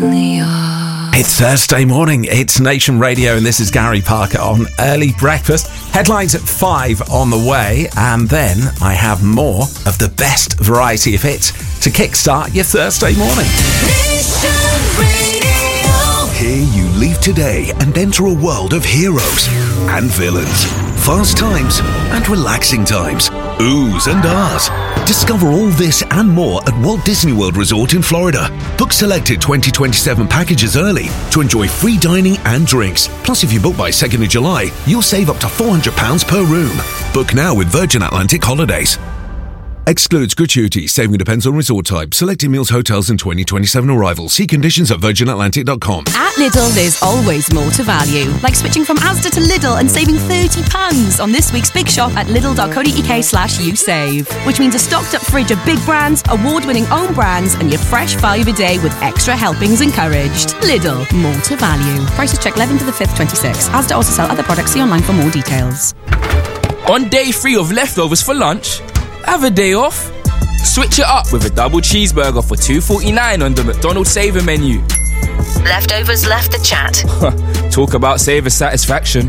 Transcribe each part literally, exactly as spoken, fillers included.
It's Thursday morning, it's Nation Radio, and this is Gary Parker on Early Breakfast. Headlines at five on the way, and then I have more of the best variety of hits to kickstart your Thursday morning. Nation Radio. Here you leave today and enter a world of heroes and villains, fast times and relaxing times, oohs and ahs. Discover all this and more at Walt Disney World Resort in Florida. Book selected twenty twenty-seven packages early to enjoy free dining and drinks. Plus, if you book by second of July, you'll save up to four hundred pounds per room. Book now with Virgin Atlantic Holidays. Excludes gratuity. Saving depends on resort type. Selected meals, hotels and twenty twenty-seven arrivals. See conditions at virgin atlantic dot com. At Lidl, there's always more to value. Like switching from Asda to Lidl and saving thirty pounds on this week's big shop at lidl.co.uk slash you save. Which means a stocked up fridge of big brands, award-winning own brands, and your fresh five a day with extra helpings encouraged. Lidl, more to value. Prices check eleventh to the fifth, twenty-six. Asda also sell other products. See online for more details. On day three of leftovers for lunch, have a day off. Switch it up with a double cheeseburger for two forty-nine on the McDonald's Saver menu. Leftovers left the chat. Talk about Saver satisfaction.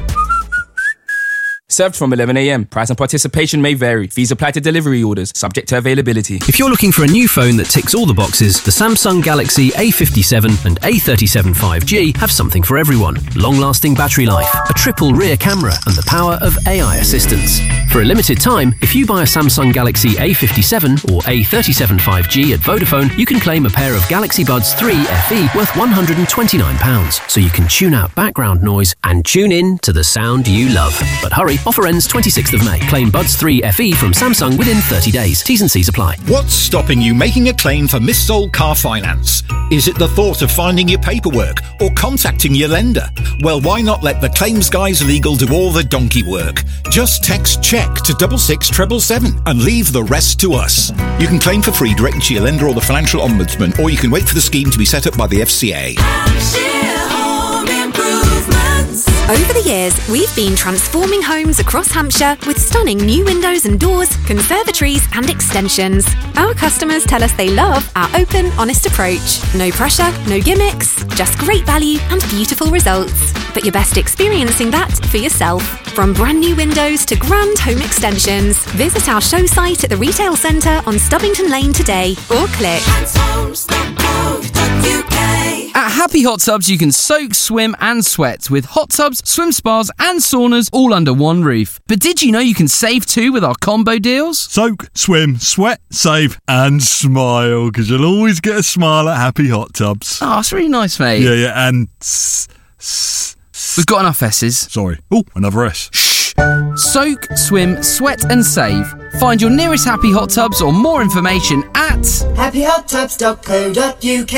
Served from eleven a.m. Price and participation may vary. Fees apply to delivery orders, subject to availability. If you're looking for a new phone that ticks all the boxes, the Samsung Galaxy A fifty-seven and A thirty-seven five G have something for everyone. Long-lasting battery life, a triple rear camera, and the power of A I assistance. For a limited time, if you buy a Samsung Galaxy A fifty-seven or A thirty-seven five G at Vodafone, you can claim a pair of Galaxy Buds three F E worth one hundred twenty-nine pounds, so you can tune out background noise and tune in to the sound you love. But hurry, offer ends twenty-sixth of May. Claim Buds three F E from Samsung within thirty days. T's and C's apply. What's stopping you making a claim for missold car finance? Is it the thought of finding your paperwork or contacting your lender? Well, why not let the Claims Guys Legal do all the donkey work? Just text CHECK to double six treble seven and leave the rest to us. You can claim for free directly to your lender or the Financial Ombudsman, or you can wait for the scheme to be set up by the F C A. Over the years, we've been transforming homes across Hampshire with stunning new windows and doors, conservatories and extensions. Our customers tell us they love our open, honest approach. No pressure, no gimmicks, just great value and beautiful results. But you're best experiencing that for yourself. From brand new windows to grand home extensions, visit our show site at the retail centre on Stubbington Lane today, or click At Happy Hot Tubs, you can soak, swim and sweat with hot tubs, swim spas and saunas all under one roof. But did you know you can save too with our combo deals? Soak, swim, sweat, save and smile, because you'll always get a smile at Happy Hot Tubs. Oh, that's really nice, mate. Yeah, yeah, and... S- s- We've got enough S's. Sorry. Oh, another S. Shh. Soak, swim, sweat and save. Find your nearest Happy Hot Tubs or more information at happy hot tubs dot co dot uk.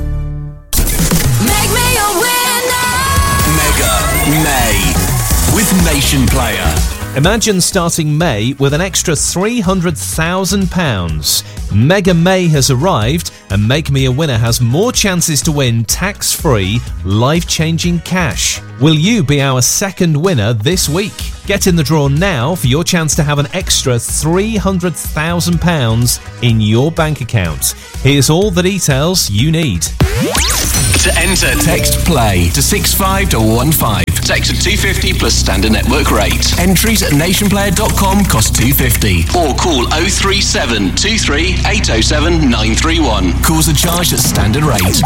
Make me a winner! Mega May with Nation Player. Imagine starting May with an extra three hundred thousand pounds. Mega May has arrived, and Make Me a Winner has more chances to win tax-free, life-changing cash. Will you be our second winner this week? Get in the draw now for your chance to have an extra three hundred thousand pounds in your bank account. Here's all the details you need. To enter, text PLAY to six five one one five. Text at two fifty plus standard network rate. Entries at nation player dot com cost two fifty. Or call oh three seven two three eight oh seven nine three one. Calls are charged at standard rate.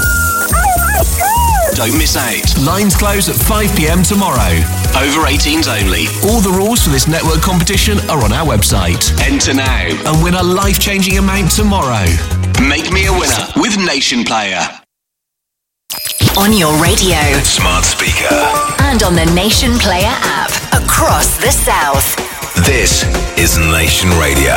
Don't miss out. Lines close at five p.m. tomorrow. Over eighteens only. All the rules for this network competition are on our website. Enter now and win a life-changing amount tomorrow. Make me a winner with Nation Player. On your radio, smart speaker, and on the Nation Player app across the South. This is Nation Radio.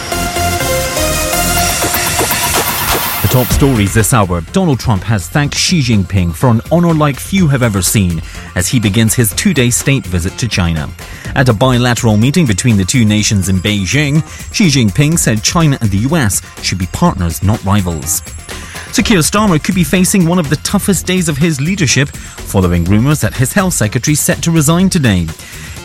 The top stories this hour. Donald Trump has thanked Xi Jinping for an honour like few have ever seen as he begins his two-day state visit to China. At a bilateral meeting between the two nations in Beijing, Xi Jinping said China and the U S should be partners, not rivals. So Keir Starmer could be facing one of the toughest days of his leadership following rumours that his health secretary is set to resign today.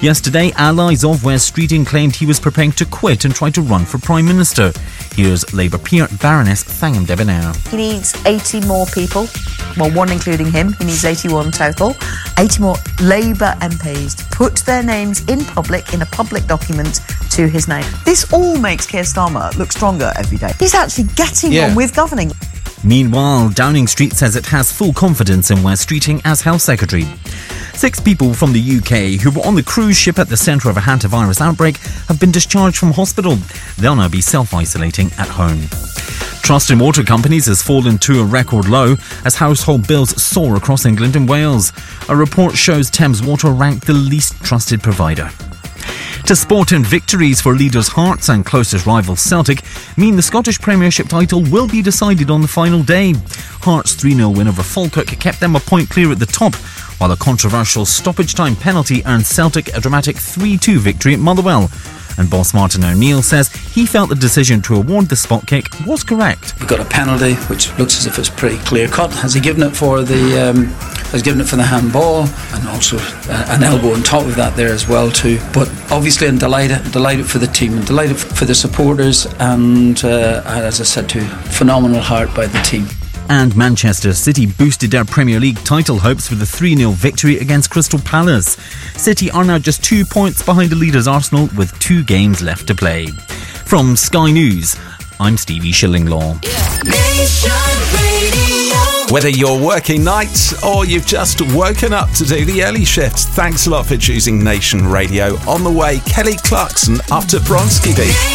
Yesterday, allies of Wes Streeting claimed he was preparing to quit and try to run for Prime Minister. Here's Labour peer Baroness Thangam Debonair. He needs eighty more people, well, one including him. He needs eighty-one total. eighty more Labour M Ps to put their names in public, in a public document, to his name. This all makes Keir Starmer look stronger every day. He's actually getting Yeah. on with governing. Meanwhile, Downing Street says it has full confidence in Wes Streeting as Health Secretary. Six people from the U K who were on the cruise ship at the centre of a hantavirus outbreak have been discharged from hospital. They'll now be self-isolating at home. Trust in water companies has fallen to a record low as household bills soar across England and Wales. A report shows Thames Water ranked the least trusted provider. To sport, and victories for leaders Hearts and closest rival Celtic mean the Scottish Premiership title will be decided on the final day. Hearts' three nil win over Falkirk kept them a point clear at the top, while a controversial stoppage time penalty earned Celtic a dramatic three two victory at Motherwell. And boss Martin O'Neill says he felt the decision to award the spot kick was correct. We got a penalty, which looks as if it's pretty clear cut. Has he given it for the? Um, has given it for the handball, and also an elbow on top of that there as well too. But obviously, I'm delighted, delighted for the team, and delighted for the supporters, and uh, as I said too, phenomenal heart by the team. And Manchester City boosted their Premier League title hopes with a three nil victory against Crystal Palace. City are now just two points behind the leaders Arsenal with two games left to play. From Sky News, I'm Stevie Shillinglaw. Whether you're working nights or you've just woken up to do the early shift, thanks a lot for choosing Nation Radio. On the way, Kelly Clarkson after Bronski Beat.